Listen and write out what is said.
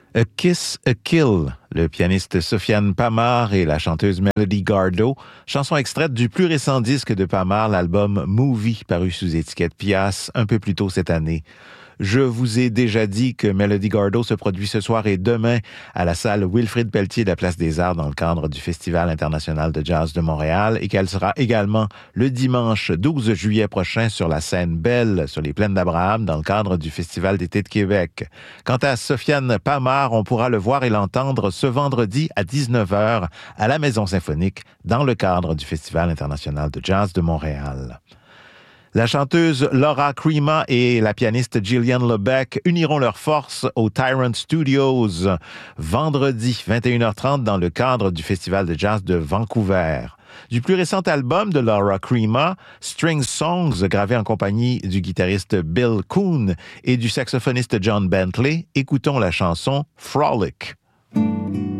A Kiss, a Kill, le pianiste Sofiane Pamart et la chanteuse Melody Gardot, chanson extraite du plus récent disque de Pamart, l'album Movie, paru sous étiquette Pias un peu plus tôt cette année. Je vous ai déjà dit que Melody Gardot se produit ce soir et demain à la salle Wilfrid Pelletier de la Place des Arts dans le cadre du Festival international de jazz de Montréal et qu'elle sera également le dimanche 12 juillet prochain sur la scène Belle sur les plaines d'Abraham dans le cadre du Festival d'été de Québec. Quant à Sofiane Pamart, on pourra le voir et l'entendre ce vendredi à 19h à la Maison Symphonique dans le cadre du Festival international de jazz de Montréal. La chanteuse Laura Crema et la pianiste Gillian Lebec uniront leurs forces au Tyrant Studios vendredi 21h30 dans le cadre du Festival de jazz de Vancouver. Du plus récent album de Laura Crema, String Songs, gravé en compagnie du guitariste Bill Coon et du saxophoniste John Bentley, écoutons la chanson Frolic.